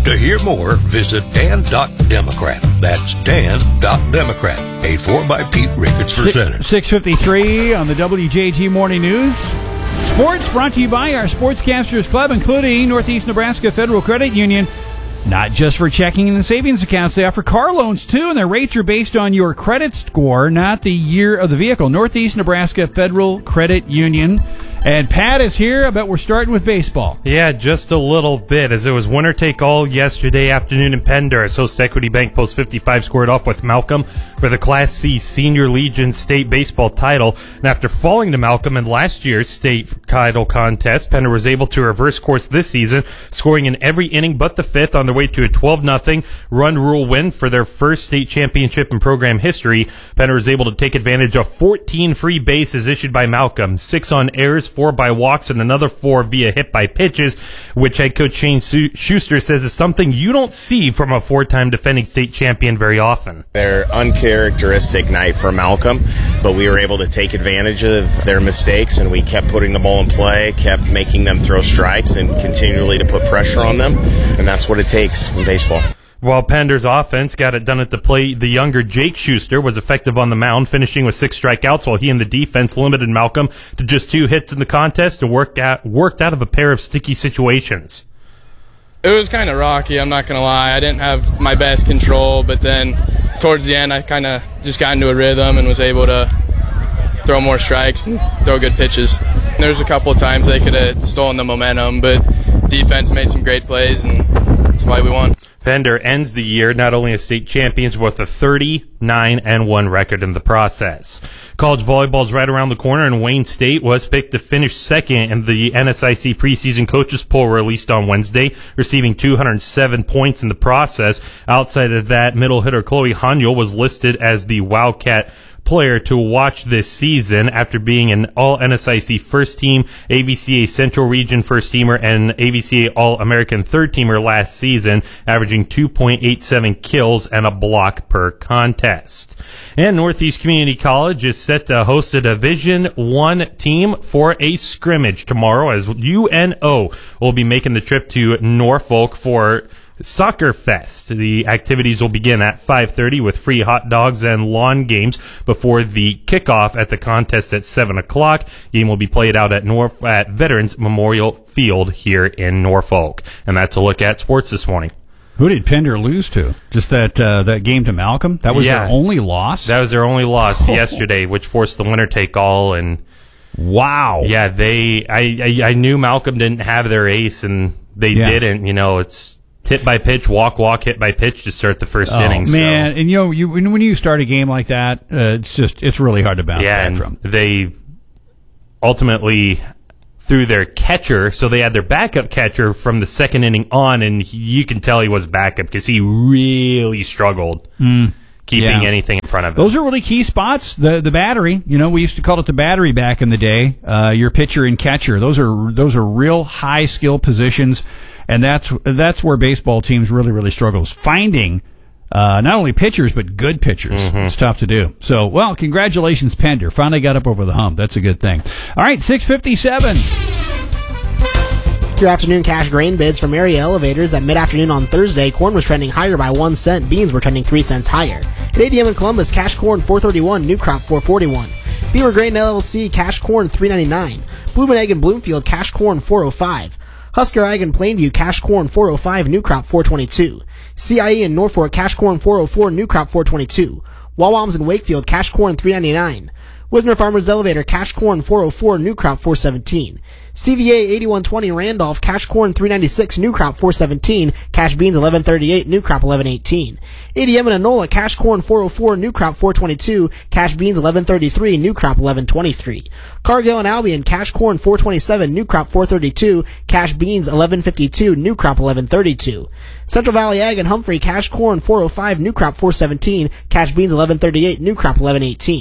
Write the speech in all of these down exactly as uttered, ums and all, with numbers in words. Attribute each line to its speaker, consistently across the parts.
Speaker 1: To hear more, visit dan dot democrat. That's dan dot democrat. Paid for by Pete Ricketts for Senate.
Speaker 2: six fifty-three on the W J G Morning News. Sports brought to you by our Sportscasters Club, including Northeast Nebraska Federal Credit Union. Not just for checking and savings accounts, they offer car loans too, and their rates are based on your credit score, not the year of the vehicle. Northeast Nebraska Federal Credit Union. And Pat is here. I bet we're starting with baseball.
Speaker 3: Yeah, just a little bit, as it was winner take all yesterday afternoon in Pender. Host Equity Bank Post fifty-five squared off with Malcolm for the Class C Senior Legion State Baseball title. And after falling to Malcolm in last year's state title contest, Pender was able to reverse course this season, scoring in every inning but the fifth on their way to a twelve nothing run rule win for their first state championship in program history. Pender was able to take advantage of fourteen free bases issued by Malcolm, six on errors, four by walks, and another four via hit by pitches, which head coach Shane Schuster says is something you don't see from a four-time defending state champion very often.
Speaker 4: Their uncharacteristic night for Malcolm, but we were able to take advantage of their mistakes, and we kept putting the ball in play, kept making them throw strikes, and continually to put pressure on them, and that's what it takes in baseball.
Speaker 3: While Pender's offense got it done at the plate, the younger Jake Schuster was effective on the mound, finishing with six strikeouts, while he and the defense limited Malcolm to just two hits in the contest and worked out, worked out of a pair of sticky situations.
Speaker 5: It was kind of rocky, I'm not going to lie. I didn't have my best control, but then towards the end I kind of just got into a rhythm and was able to throw more strikes and throw good pitches. And there was a couple of times they could have stolen the momentum, but defense made some great plays, and that's why we won.
Speaker 3: Pender ends the year not only as state champions, but with a thirty-nine and one record in the process. College volleyball is right around the corner, and Wayne State was picked to finish second in the N S I C preseason coaches poll released on Wednesday, receiving two hundred seven points in the process. Outside of that, middle hitter Chloe Haniel was listed as the Wildcat player to watch this season after being an All-N S I C first team, A V C A Central Region first teamer, and A V C A All-American third teamer last season, averaging two point eight seven kills and a block per contest. And Northeast Community College is set to host a Division One team for a scrimmage tomorrow, as U N O will be making the trip to Norfolk for Soccer Fest. The activities will begin at five thirty with free hot dogs and lawn games before the kickoff at the contest at seven o'clock. Game will be played out at North at Veterans Memorial Field here in Norfolk. And that's a look at sports this morning.
Speaker 2: Who did Pender lose to? Just that uh, that game to Malcolm? That was
Speaker 3: yeah.
Speaker 2: their only loss?
Speaker 3: That was their only loss yesterday, which forced the winner take all. And
Speaker 2: wow.
Speaker 3: Yeah, they. I, I, I knew Malcolm didn't have their ace, and they yeah. didn't. You know, it's hit by pitch, walk, walk, hit by pitch to start the first
Speaker 2: oh,
Speaker 3: inning.
Speaker 2: Man,
Speaker 3: so.
Speaker 2: and you know, you, when you start a game like that, uh, it's just it's really hard to bounce
Speaker 3: yeah,
Speaker 2: back
Speaker 3: and
Speaker 2: from.
Speaker 3: They ultimately threw their catcher, so they had their backup catcher from the second inning on, and he, you can tell he was backup because he really struggled mm, keeping
Speaker 2: yeah.
Speaker 3: anything in front of him.
Speaker 2: Those are really key spots. The the battery, you know, we used to call it the battery back in the day. Uh, your pitcher and catcher, those are those are real high skill positions. And that's that's where baseball teams really, really struggle, is finding uh, not only pitchers, but good pitchers. Mm-hmm. It's tough to do. So, well, congratulations, Pender. Finally got up over the hump. That's a good thing. All right, six fifty-seven.
Speaker 6: Your afternoon cash grain bids from area elevators. At mid-afternoon on Thursday, corn was trending higher by one cent. Beans were trending three cents higher. At eight p.m. in Columbus, cash corn four thirty-one, new crop four forty-one. Beaver Grain L L C, cash corn three ninety-nine. Blooming Egg in Bloomfield, cash corn four oh five. Husker Ag in Plainview, cash corn four oh five, new crop four twenty-two. C I E in Norfolk, cash corn four oh four, new crop four twenty-two. Wawams in Wakefield, cash corn three ninety-nine. Wisner Farmers Elevator, cash corn four oh four, new crop four seventeen. C V A eighty-one twenty Randolph, cash corn three ninety-six, new crop four seventeen. Cash beans eleven thirty-eight, new crop eleven eighteen. A D M in Enola, cash corn four oh four, new crop four twenty-two. Cash beans eleven thirty-three, new crop eleven twenty-three. Cargill and Albion, cash corn four twenty-seven, new crop four thirty-two. Cash beans eleven fifty-two, new crop eleven thirty-two. Central Valley Ag and Humphrey, cash corn four oh five, new crop four seventeen. Cash beans eleven thirty-eight, new crop eleven eighteen.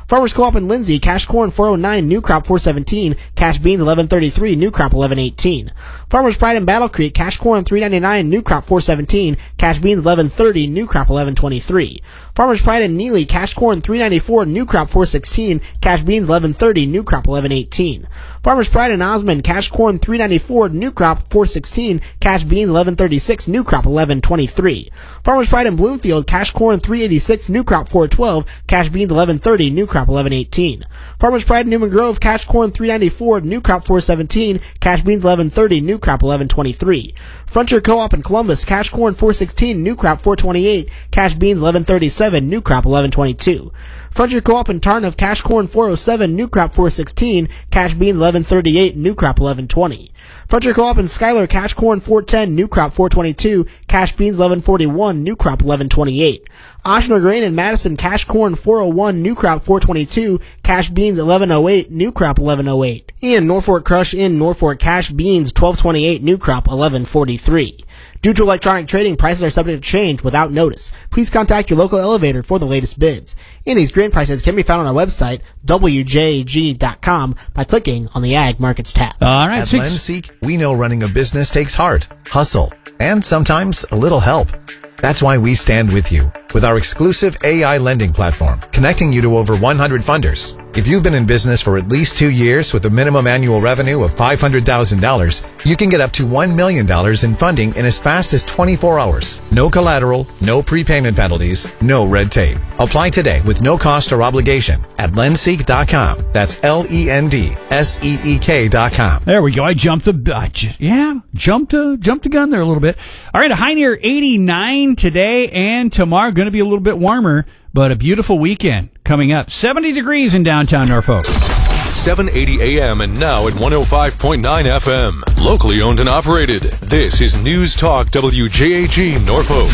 Speaker 6: Farmers Co-op in Lindsay, cash corn four oh nine, new crop four seventeen, cash beans eleven thirty-three, new crop eleven eighteen. Farmers Pride in Battle Creek, cash corn three ninety-nine, new crop four seventeen, cash beans eleven thirty, new crop eleven twenty-three. Farmers Pride in Neely, cash corn three ninety-four, new crop four sixteen, cash beans eleven thirty, new crop eleven eighteen. Farmers Pride in Osmond, cash corn three ninety-four, new crop four sixteen, cash beans eleven thirty-six, new crop eleven twenty-three. Farmers Pride in Bloomfield, cash corn three eighty-six, new crop four twelve, cash beans eleven thirty, new crop eleven eighteen. Farmers Pride in Newman Grove, cash corn three ninety-four, new crop four seventeen, cash beans eleven thirty, new crop eleven twenty-three. Frontier Co-op in Columbus, cash corn four sixteen, new crop four twenty-eight, cash beans eleven thirty-seven, new crop eleven twenty-two. Frontier Co-op in Tarnoff, cash corn four oh seven, new crop four sixteen, cash beans eleven thirty-eight, new crop eleven twenty. Frontier Co-op in Schuyler, cash corn four ten, new crop four twenty-two, cash beans eleven forty-one, new crop eleven twenty-eight. Oshner Grain in Madison, cash corn four oh one, new crop four twenty-two, cash beans eleven oh eight, new crop eleven oh eight. And Norfolk Crush in Norfolk, cash beans twelve twenty-eight, new crop eleven forty-three. Due to electronic trading, prices are subject to change without notice. Please contact your local elevator for the latest bids. And these grain prices can be found on our website, W J G dot com, by clicking on the Ag Markets tab.
Speaker 2: All right,
Speaker 7: At
Speaker 2: six.
Speaker 7: Lenseek, we know running a business takes heart, hustle, and sometimes a little help. That's why we stand with you with our exclusive A I lending platform, connecting you to over one hundred funders. If you've been in business for at least two years with a minimum annual revenue of five hundred thousand dollars, you can get up to one million dollars in funding in as fast as twenty-four hours. No collateral, no prepayment penalties, no red tape. Apply today with no cost or obligation at lenseek dot com. That's L E N D S E E K dot com.
Speaker 2: There we go. I jumped the, I j- yeah, jumped a, jumped the gun there a little bit. All right, a high near eighty-nine today and tomorrow. Going to be a little bit warmer, but a beautiful weekend coming up. seventy degrees in downtown Norfolk.
Speaker 8: seven eighty A M and now at one oh five point nine F M. Locally owned and operated. This is News Talk W J A G Norfolk.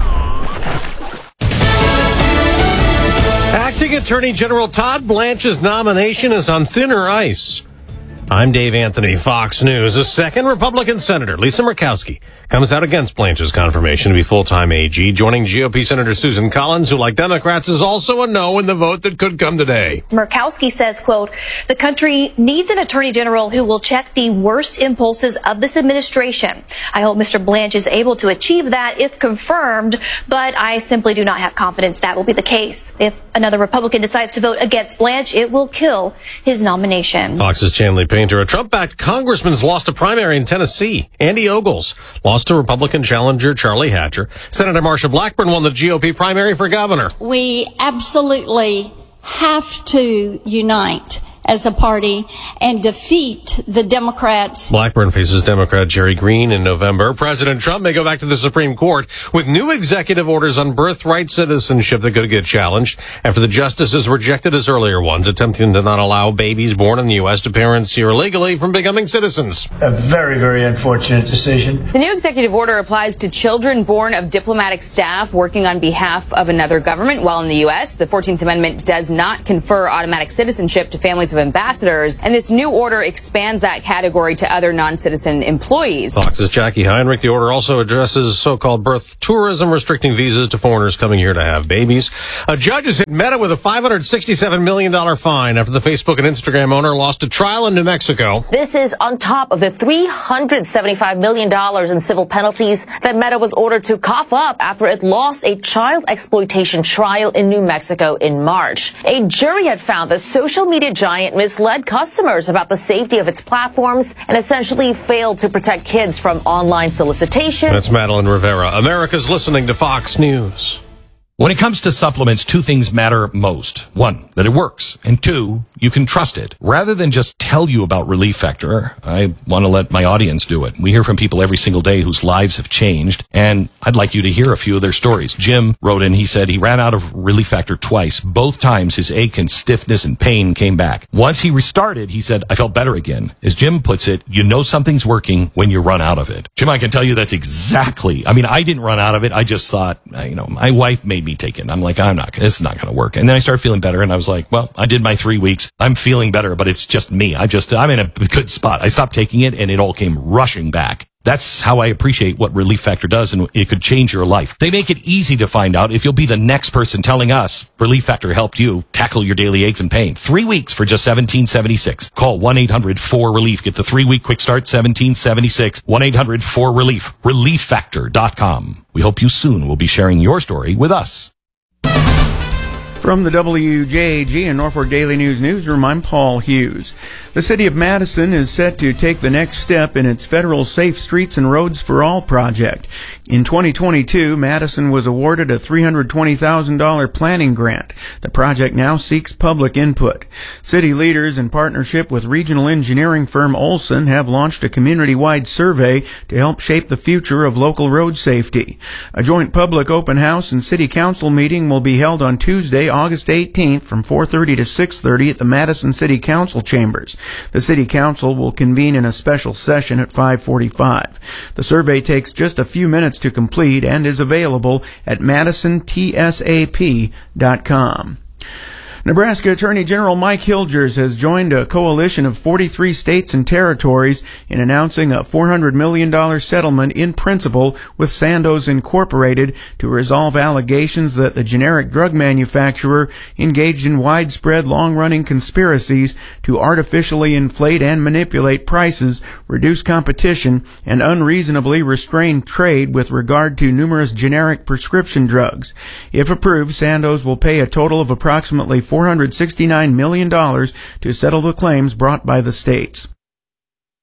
Speaker 9: Acting Attorney General Todd Blanche's nomination is on thinner ice. I'm Dave Anthony, Fox News. A second Republican Senator, Lisa Murkowski, comes out against Blanche's confirmation to be full-time A G, joining G O P Senator Susan Collins, who, like Democrats, is also a no in the vote that could come today.
Speaker 10: Murkowski says, quote, the country needs an attorney general who will check the worst impulses of this administration. I hope Mister Blanche is able to achieve that if confirmed, but I simply do not have confidence that will be the case. If another Republican decides to vote against Blanche, it will kill his nomination.
Speaker 9: Fox's Chanley Painter. A Trump-backed congressman's lost a primary in Tennessee. Andy Ogles lost to Republican challenger Charlie Hatcher. Senator Marsha Blackburn won the G O P primary for governor.
Speaker 11: We absolutely have to unite as a party and defeat the Democrats.
Speaker 9: Blackburn faces Democrat Jerry Green in November. President Trump may go back to the Supreme Court with new executive orders on birthright citizenship that could get challenged after the justices rejected his earlier ones, attempting to not allow babies born in the U S to parents here illegally from becoming citizens.
Speaker 12: A very, very unfortunate decision.
Speaker 13: The new executive order applies to children born of diplomatic staff working on behalf of another government while in the U S. The fourteenth Amendment does not confer automatic citizenship to families of ambassadors, and this new order expands that category to other non-citizen employees.
Speaker 9: Fox's Jackie Heinrich. The order also addresses so-called birth tourism, restricting visas to foreigners coming here to have babies. A judge has hit Meta with a five hundred sixty-seven million dollars fine after the Facebook and Instagram owner lost a trial in New Mexico.
Speaker 14: This is on top of the three hundred seventy-five million dollars in civil penalties that Meta was ordered to cough up after it lost a child exploitation trial in New Mexico in March. A jury had found the social media giant misled customers about the safety of its platforms and essentially failed to protect kids from online solicitation.
Speaker 9: That's Madeline Rivera. America's listening to Fox News.
Speaker 15: When it comes to supplements, two things matter most. One, that it works. And two, you can trust it. Rather than just tell you about Relief Factor, I want to let my audience do it. We hear from people every single day whose lives have changed, and I'd like you to hear a few of their stories. Jim wrote in, he said he ran out of Relief Factor twice. Both times his ache and stiffness and pain came back. Once he restarted, he said, I felt better again. As Jim puts it, you know something's working when you run out of it. Jim, I can tell you that's exactly, I mean, I didn't run out of it. I just thought, you know, my wife made me take it. I'm like, I'm not, this is not going to work. And then I started feeling better, and I was like, well, I did my three weeks. I'm feeling better, but it's just me. I just, I'm in a good spot. I stopped taking it, and it all came rushing back. That's how I appreciate what Relief Factor does, and it could change your life. They make it easy to find out if you'll be the next person telling us Relief Factor helped you tackle your daily aches and pain. Three weeks for just seventeen seventy-six. Call one eight hundred four relief. Get the three-week quick start, seventeen seventy-six. one eight hundred four relief. relief factor dot com. We hope you soon will be sharing your story with us.
Speaker 16: From the W J A G and Norfolk Daily News newsroom, I'm Paul Hughes. The city of Madison is set to take the next step in its federal Safe Streets and Roads for All project. In twenty twenty-two, Madison was awarded a three hundred twenty thousand dollars planning grant. The project now seeks public input. City leaders, in partnership with regional engineering firm Olson, have launched a community-wide survey to help shape the future of local road safety. A joint public open house and city council meeting will be held on Tuesday, August eighteenth from four thirty to six thirty at the Madison City Council chambers. The City Council will convene in a special session at five forty-five. The survey takes just a few minutes to complete and is available at madison t s a p dot com. Nebraska Attorney General Mike Hilgers has joined a coalition of forty-three states and territories in announcing a four hundred million dollars settlement in principle with Sandoz Incorporated to resolve allegations that the generic drug manufacturer engaged in widespread long-running conspiracies to artificially inflate and manipulate prices, reduce competition, and unreasonably restrain trade with regard to numerous generic prescription drugs. If approved, Sandoz will pay a total of approximately four hundred sixty-nine million dollars to settle the claims brought by the states.